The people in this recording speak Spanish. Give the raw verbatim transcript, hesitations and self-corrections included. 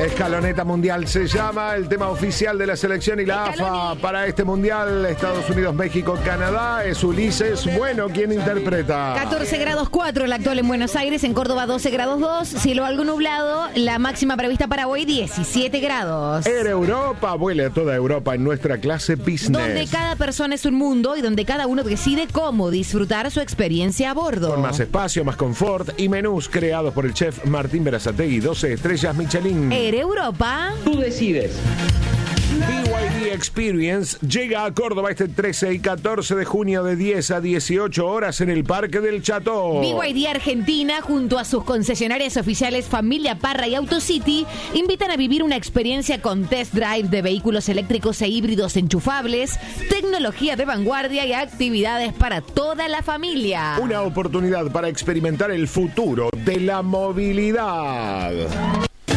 Escaloneta Mundial se llama el tema oficial de la selección y la A F A para este Mundial. Estados Unidos, México, Canadá. Es Ulises Bueno quien interpreta. catorce grados cuatro la actual en Buenos Aires, en Córdoba doce grados dos, cielo algo nublado, la máxima prevista para hoy diecisiete grados. Air Europa, vuele a toda Europa en nuestra clase business. Donde cada persona es un mundo y donde cada uno decide cómo disfrutar su experiencia a bordo. Con más espacio, más confort y menús creados por el chef Martín Berazategui, doce estrellas Michelin. Air Europa. Tú decides. B Y D Experience llega a Córdoba este trece y catorce de junio de diez a dieciocho horas en el Parque del Chateau. B Y D Argentina, junto a sus concesionarias oficiales Familia Parra y AutoCity, invitan a vivir una experiencia con test drive de vehículos eléctricos e híbridos enchufables, tecnología de vanguardia y actividades para toda la familia. Una oportunidad para experimentar el futuro de la movilidad.